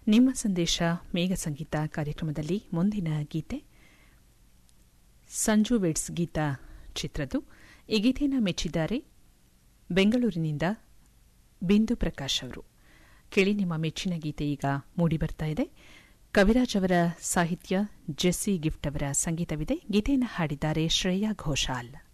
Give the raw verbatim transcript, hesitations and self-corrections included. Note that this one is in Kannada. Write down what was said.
ನಿಮ್ಮ ಸಂದೇಶ ಮೇಘ ಸಂಗೀತ ಕಾರ್ಯಕ್ರಮದಲ್ಲಿ ಮುಂದಿನ ಗೀತೆ ಸಂಜು ವೆಡ್ಸ್ ಗೀತ ಚಿತ್ರದ್ದು. ಈ ಗೀತೆಯನ್ನು ಮೆಚ್ಚಿದ್ದಾರೆ ಬೆಂಗಳೂರಿನಿಂದ ಬಿಂದು ಪ್ರಕಾಶ್ ಅವರು. ಕೇಳಿ, ನಿಮ್ಮ ಮೆಚ್ಚಿನ ಗೀತೆ ಈಗ ಮೂಡಿಬರ್ತಾ ಇದೆ. ಕವಿರಾಜ್ ಅವರ ಸಾಹಿತ್ಯ, ಜೆಸ್ಸಿ ಗಿಫ್ಟ್ ಅವರ ಸಂಗೀತವಿದೆ. ಗೀತೆಯನ್ನು ಹಾಡಿದ್ದಾರೆ ಶ್ರೇಯಾ ಘೋಷಾಲ್.